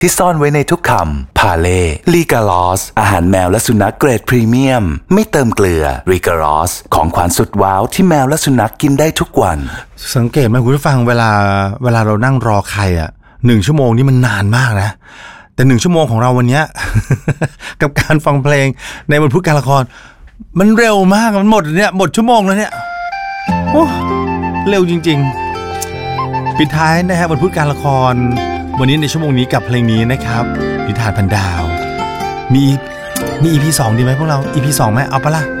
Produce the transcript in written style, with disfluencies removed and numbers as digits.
ที่ซ่อนไว้ในทุกคำพาเล่ลีกาลอสอาหารแมวและสุนัขเกรดพรีเมียมไม่เติมเกลือลีกาลอสของขวัญสุดว้าวที่แมวและสุนัขกินได้ทุกวันสังเกตไหมคุณผู้ฟังเวลาเรานั่งรอใคร1 ชั่วโมงนี่มันนานมากนะแต่1 ชั่วโมงของเราวันนี้ กับการฟังเพลงในบทพูดการละครมันเร็วมากมันหมดชั่วโมงแล้วเนี่ยโอ้เร็วจริงๆปิดท้ายนะฮะบทพูดการละครวันนี้ในชั่วโมงนี้กับเพลงนี้นะครับนิทานพันดาวมี EP 2ดีไหมพวกเรา EP 2ไหมเอาปะล่ะ